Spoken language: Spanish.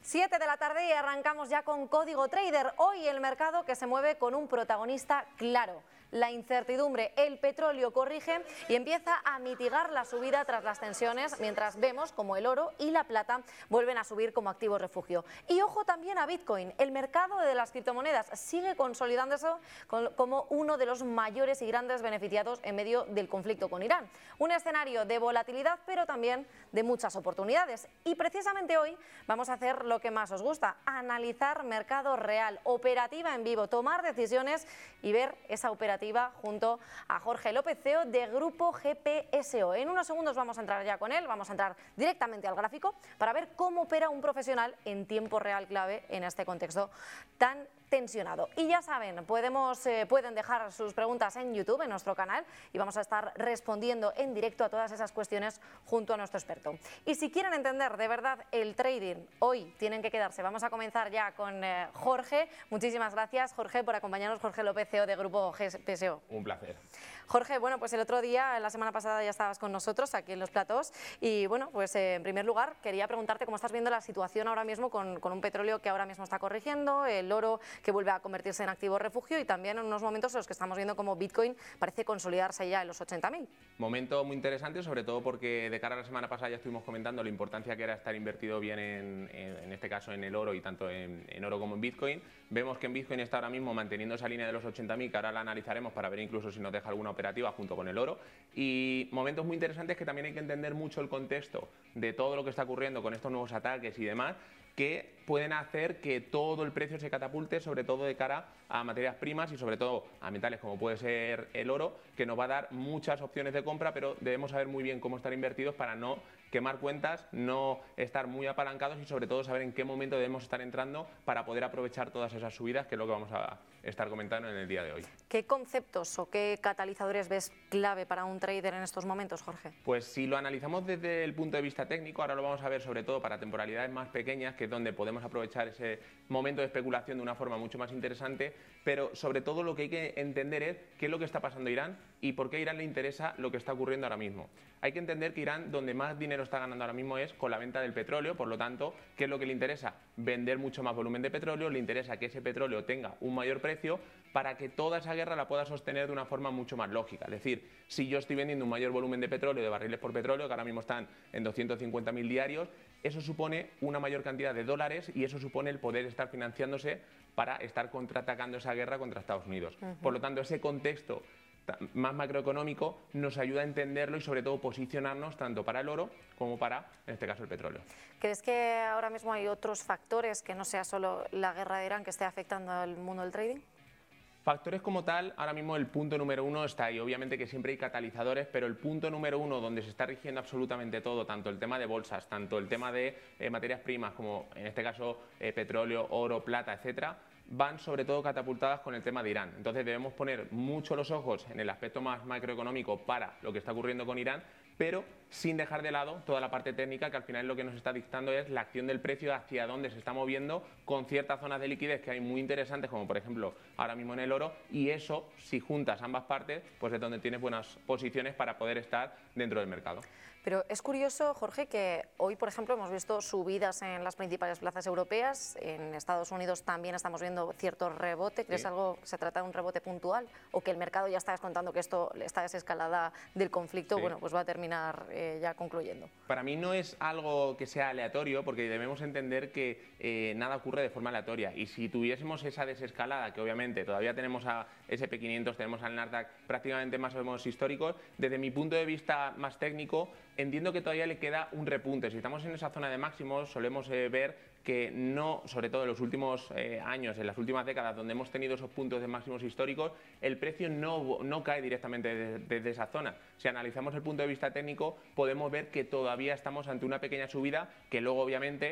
7 de la tarde y arrancamos ya con Código Trader. Hoy el mercado que se mueve con un protagonista claro. La incertidumbre, el petróleo corrige y empieza a mitigar la subida tras las tensiones, mientras vemos como el oro y la plata vuelven a subir como activo refugio. Y ojo también a Bitcoin, el mercado de las criptomonedas sigue consolidándose como uno de los mayores y grandes beneficiados en medio del conflicto con Irán. Un escenario de volatilidad, pero también de muchas oportunidades. Y precisamente hoy vamos a hacer lo que más os gusta, analizar mercado real, operativa en vivo, tomar decisiones y ver esa operativa junto a Jorge López, CEO de Grupo GPSO. En unos segundos vamos a entrar ya con él, vamos a entrar directamente al gráfico para ver cómo opera un profesional en tiempo real clave en este contexto tan tensionado. Y ya saben, pueden dejar sus preguntas en YouTube, en nuestro canal, y vamos a estar respondiendo en directo a todas esas cuestiones junto a nuestro experto. Y si quieren entender de verdad el trading, hoy tienen que quedarse. Vamos a comenzar ya con Jorge. Muchísimas gracias, Jorge, por acompañarnos. Jorge López, CEO de Grupo GPSO. Un placer. Jorge, bueno, pues el otro día, la semana pasada, ya estabas con nosotros aquí en los platós y bueno, pues en primer lugar quería preguntarte cómo estás viendo la situación ahora mismo con un petróleo que ahora mismo está corrigiendo, el oro que vuelve a convertirse en activo refugio y también en unos momentos en los que estamos viendo como Bitcoin parece consolidarse ya en los 80.000. Momento muy interesante, sobre todo porque de cara a la semana pasada ya estuvimos comentando la importancia que era estar invertido bien en este caso en el oro y tanto en oro como en Bitcoin. Vemos que en Bitcoin está ahora mismo manteniendo esa línea de los 80.000, que ahora la analizaremos para ver incluso si nos deja alguna operativa junto con el oro. Y momentos muy interesantes que también hay que entender mucho el contexto de todo lo que está ocurriendo con estos nuevos ataques y demás, que pueden hacer que todo el precio se catapulte, sobre todo de cara a materias primas y sobre todo a metales como puede ser el oro, que nos va a dar muchas opciones de compra, pero debemos saber muy bien cómo estar invertidos para no quemar cuentas, no estar muy apalancados y sobre todo saber en qué momento debemos estar entrando para poder aprovechar todas esas subidas, que es lo que vamos a estar comentando en el día de hoy. ¿Qué conceptos o qué catalizadores ves clave para un trader en estos momentos, Jorge? Pues si lo analizamos desde el punto de vista técnico, ahora lo vamos a ver sobre todo para temporalidades más pequeñas, que es donde podemos aprovechar ese momento de especulación de una forma mucho más interesante, pero sobre todo lo que hay que entender es qué es lo que está pasando a Irán y por qué a Irán le interesa lo que está ocurriendo ahora mismo. Hay que entender que Irán donde más dinero está ganando ahora mismo es con la venta del petróleo, por lo tanto, ¿qué es lo que le interesa? Vender mucho más volumen de petróleo, le interesa que ese petróleo tenga un mayor precio para que toda esa guerra la pueda sostener de una forma mucho más lógica. Es decir, si yo estoy vendiendo un mayor volumen de petróleo, de barriles por petróleo, que ahora mismo están en 250.000 diarios, eso supone una mayor cantidad de dólares y eso supone el poder estar financiándose para estar contraatacando esa guerra contra Estados Unidos. Por lo tanto, ese contexto más macroeconómico nos ayuda a entenderlo y sobre todo posicionarnos tanto para el oro como para, en este caso, el petróleo. ¿Crees que ahora mismo hay otros factores que no sea solo la guerra de Irán que esté afectando al mundo del trading? Factores como tal, ahora mismo el punto número uno está ahí. Obviamente que siempre hay catalizadores, pero el punto número uno donde se está rigiendo absolutamente todo, tanto el tema de bolsas, tanto el tema de materias primas, como en este caso petróleo, oro, plata, etcétera, van sobre todo catapultadas con el tema de Irán. Entonces debemos poner mucho los ojos en el aspecto más macroeconómico para lo que está ocurriendo con Irán, pero sin dejar de lado toda la parte técnica, que al final lo que nos está dictando es la acción del precio hacia dónde se está moviendo, con ciertas zonas de liquidez que hay muy interesantes, como por ejemplo ahora mismo en el oro, y eso, si juntas ambas partes, pues es donde tienes buenas posiciones para poder estar dentro del mercado. Pero es curioso, Jorge, que hoy, por ejemplo, hemos visto subidas en las principales plazas europeas, en Estados Unidos también estamos viendo cierto rebote. ¿Crees se trata de un rebote puntual o que el mercado ya está descontando que esta desescalada del conflicto bueno, pues va a terminar ya concluyendo? Para mí no es algo que sea aleatorio, porque debemos entender que nada ocurre de forma aleatoria, y si tuviésemos esa desescalada, que obviamente todavía tenemos a SP500, tenemos al Nasdaq prácticamente más o menos históricos, desde mi punto de vista más técnico, entiendo que todavía le queda un repunte. Si estamos en esa zona de máximos, solemos ver que no, sobre todo en los últimos años, en las últimas décadas, donde hemos tenido esos puntos de máximos históricos, el precio no cae directamente desde esa zona. Si analizamos el punto de vista técnico, podemos ver que todavía estamos ante una pequeña subida que luego obviamente